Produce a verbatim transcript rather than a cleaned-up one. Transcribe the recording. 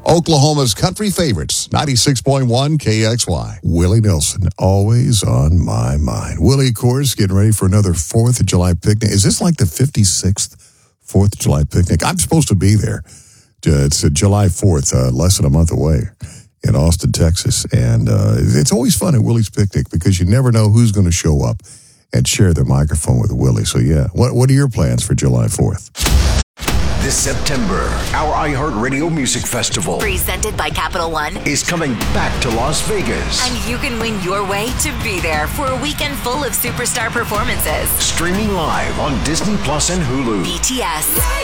Oklahoma's country favorites, ninety-six point one K X Y. Willie Nelson, always on my mind. Willie, of course, getting ready for another fourth of July picnic. Is this like the fifty-sixth fourth of July picnic? I'm supposed to be there. Uh, It's uh, July fourth, uh, less than a month away in Austin, Texas. And uh, it's always fun at Willie's Picnic because you never know who's going to show up and share their microphone with Willie. So, yeah, what, what are your plans for July fourth? This September, our iHeartRadio Music Festival, presented by Capital One, is coming back to Las Vegas. And you can win your way to be there for a weekend full of superstar performances. Streaming live on Disney Plus and Hulu. B T S.